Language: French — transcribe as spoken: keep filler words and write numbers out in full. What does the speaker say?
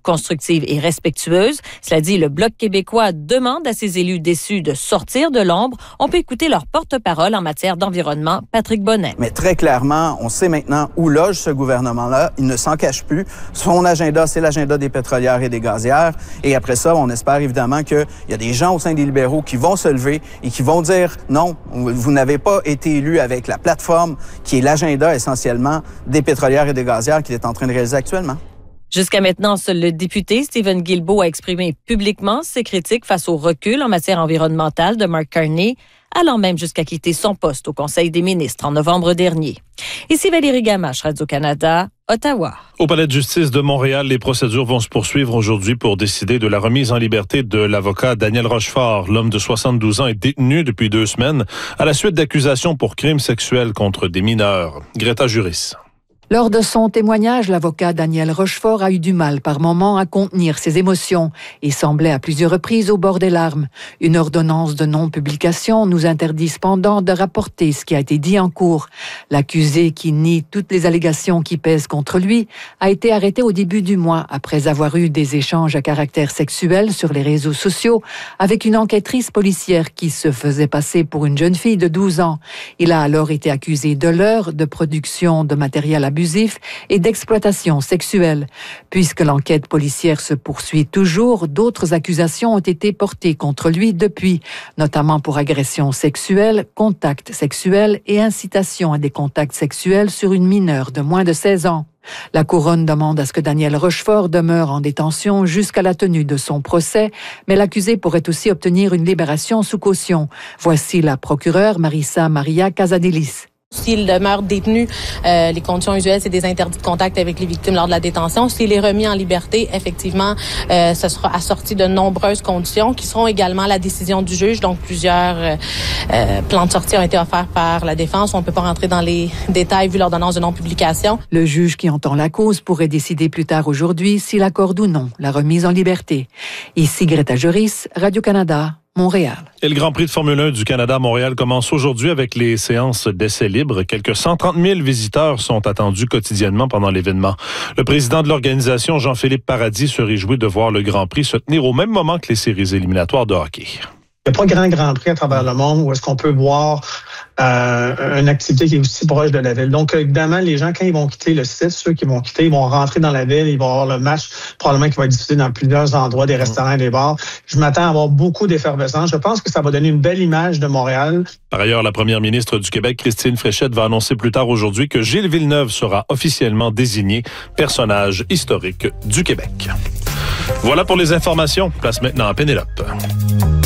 constructive et respectueuse. Cela dit, le Bloc québécois demande à ses élus déçus de sortir de l'ombre. On peut écouter leur porte-parole en matière d'environnement, Patrick Bonnet. Mais très clairement, on sait maintenant où loge ce gouvernement-là. Il ne s'en cache plus. Son agenda, c'est l'agenda des pétrolières et des gazières. Et après ça, on espère évidemment qu'il y a des gens au sein des libéraux qui vont se lever et qui vont dire non, vous n'avez pas été élu avec la plateforme qui est l'agenda essentiellement des pétrolières et des gazières qu'il est en train de réaliser actuellement. Jusqu'à maintenant, seul le député Stephen Guilbeault a exprimé publiquement ses critiques face au recul en matière environnementale de Mark Carney, allant même jusqu'à quitter son poste au Conseil des ministres en novembre dernier. Ici Valérie Gamache, Radio-Canada, Ottawa. Au Palais de justice de Montréal, les procédures vont se poursuivre aujourd'hui pour décider de la remise en liberté de l'avocat Daniel Rochefort. L'homme de soixante-douze ans est détenu depuis deux semaines à la suite d'accusations pour crimes sexuels contre des mineurs. Greta Juris. Lors de son témoignage, l'avocat Daniel Rochefort a eu du mal par moments à contenir ses émotions et semblait à plusieurs reprises au bord des larmes. Une ordonnance de non-publication nous interdit cependant de rapporter ce qui a été dit en cours. L'accusé, qui nie toutes les allégations qui pèsent contre lui, a été arrêté au début du mois après avoir eu des échanges à caractère sexuel sur les réseaux sociaux avec une enquêtrice policière qui se faisait passer pour une jeune fille de douze ans. Il a alors été accusé de leurre, de production de matériel abusif et d'exploitation sexuelle. Puisque l'enquête policière se poursuit toujours, d'autres accusations ont été portées contre lui depuis, notamment pour agression sexuelle, contact sexuel et incitation à des contacts sexuels sur une mineure de moins de seize ans. La couronne demande à ce que Daniel Rochefort demeure en détention jusqu'à la tenue de son procès, mais l'accusé pourrait aussi obtenir une libération sous caution. Voici la procureure Marissa Maria Casadelis. S'il demeure détenu, euh, les conditions usuelles, c'est des interdits de contact avec les victimes lors de la détention. S'il est remis en liberté, effectivement, euh, ce sera assorti de nombreuses conditions qui seront également la décision du juge. Donc, plusieurs euh, euh, plans de sortie ont été offerts par la défense. On ne peut pas rentrer dans les détails vu l'ordonnance de non-publication. Le juge qui entend la cause pourrait décider plus tard aujourd'hui s'il accorde ou non la remise en liberté. Ici Greta Juris, Radio-Canada, Montréal. Et le Grand Prix de Formule un du Canada à Montréal commence aujourd'hui avec les séances d'essais libres. Quelques cent trente mille visiteurs sont attendus quotidiennement pendant l'événement. Le président de l'organisation, Jean-Philippe Paradis, se réjouit de voir le Grand Prix se tenir au même moment que les séries éliminatoires de hockey. Il n'y a pas grand Grand Prix à travers le monde où est-ce qu'on peut voir euh, une activité qui est aussi proche de la ville. Donc, évidemment, les gens, quand ils vont quitter le site, ceux qui vont quitter, ils vont rentrer dans la ville, ils vont avoir le match, probablement qui va être diffusé dans plusieurs endroits, des restaurants et des bars. Je m'attends à avoir beaucoup d'effervescence. Je pense que ça va donner une belle image de Montréal. Par ailleurs, la première ministre du Québec, Christine Fréchette, va annoncer plus tard aujourd'hui que Gilles Villeneuve sera officiellement désigné personnage historique du Québec. Voilà pour les informations. Place maintenant à Pénélope.